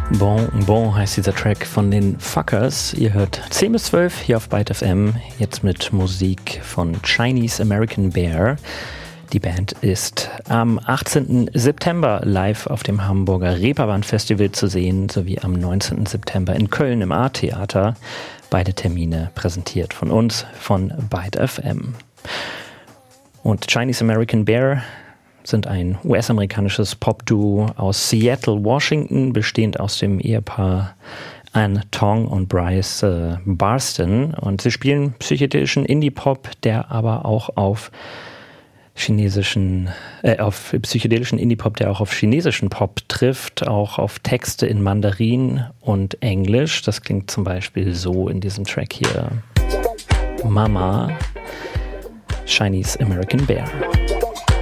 Bon Bon heißt dieser Track von den Fuckers. Ihr hört 10 bis 12 hier auf Byte FM, jetzt mit Musik von Chinese American Bear. Die Band ist am 18. September live auf dem Hamburger Reeperbahn Festival zu sehen, sowie am 19. September in Köln im A-Theater. Beide Termine präsentiert von uns, von Byte FM. Und Chinese American Bear sind ein US-amerikanisches Pop-Duo aus Seattle, Washington, bestehend aus dem Ehepaar Anne Tong und Bryce Barston. Und sie spielen psychedelischen Indie-Pop, der aber auch auf psychedelischen Indie-Pop, der auch auf chinesischen Pop trifft, auch auf Texte in Mandarin und Englisch. Das klingt zum Beispiel so in diesem Track hier. Mama, Chinese American Bear.